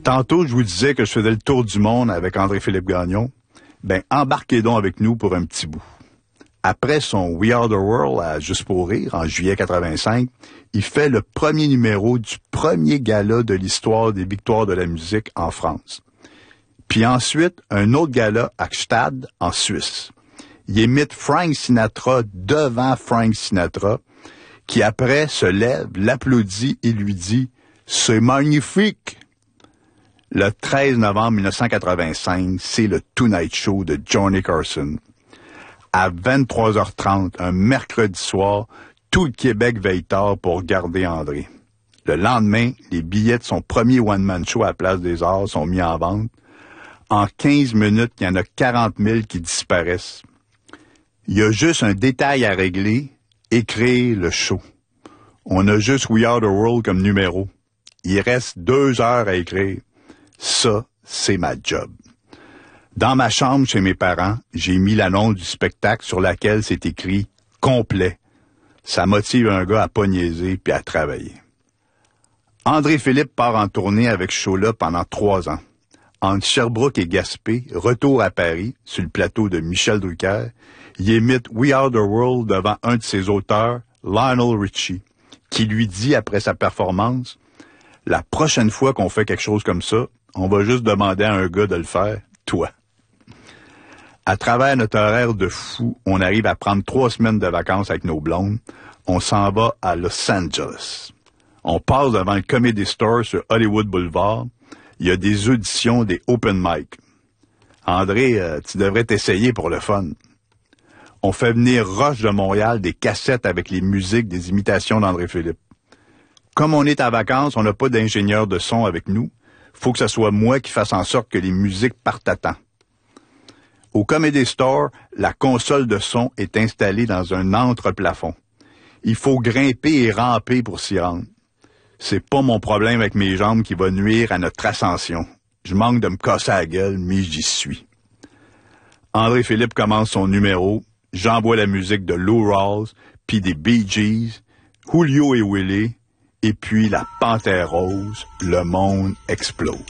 Tantôt, je vous disais que je faisais le tour du monde avec André-Philippe Gagnon. Ben, embarquez donc avec nous pour un petit bout. Après son We Are the World à Juste pour rire, en juillet 85, il fait le premier numéro du premier gala de l'histoire des victoires de la musique en France. Puis ensuite, un autre gala à Gstaad, en Suisse. Il imite Frank Sinatra devant Frank Sinatra, qui après se lève, l'applaudit et lui dit « C'est magnifique !» Le 13 novembre 1985, c'est le Tonight Show de Johnny Carson. À 23h30, un mercredi soir, tout le Québec veille tard pour regarder André. Le lendemain, les billets de son premier one-man show à la Place des Arts sont mis en vente. En 15 minutes, il y en a 40 000 qui disparaissent. Il y a juste un détail à régler, écrire le show. On a juste We Are the World comme numéro. Il reste 2 heures à écrire. Ça, c'est ma job. Dans ma chambre chez mes parents, j'ai mis l'annonce du spectacle sur laquelle c'est écrit « complet ». Ça motive un gars à pas niaiser puis à travailler. André-Philippe part en tournée avec ce show-là pendant 3 ans. Entre Sherbrooke et Gaspé, retour à Paris, sur le plateau de Michel Drucker, il imite We Are the World devant un de ses auteurs, Lionel Richie, qui lui dit après sa performance « La prochaine fois qu'on fait quelque chose comme ça, on va juste demander à un gars de le faire, toi. » À travers notre horaire de fou, on arrive à prendre 3 semaines de vacances avec nos blondes. On s'en va à Los Angeles. On passe devant le Comedy Store sur Hollywood Boulevard. Il y a des auditions, des open mic. André, tu devrais t'essayer pour le fun. On fait venir Roche de Montréal des cassettes avec les musiques des imitations d'André-Philippe. Comme on est à vacances, on n'a pas d'ingénieur de son avec nous. Faut que ce soit moi qui fasse en sorte que les musiques partent à temps. Au Comedy Store, la console de son est installée dans un entre-plafond. Il faut grimper et ramper pour s'y rendre. C'est pas mon problème avec mes jambes qui va nuire à notre ascension. Je manque de me casser la gueule, mais j'y suis. André-Philippe commence son numéro. J'envoie la musique de Lou Rawls, puis des Bee Gees, Julio et Willie, et puis la Panthère Rose. Le monde explose.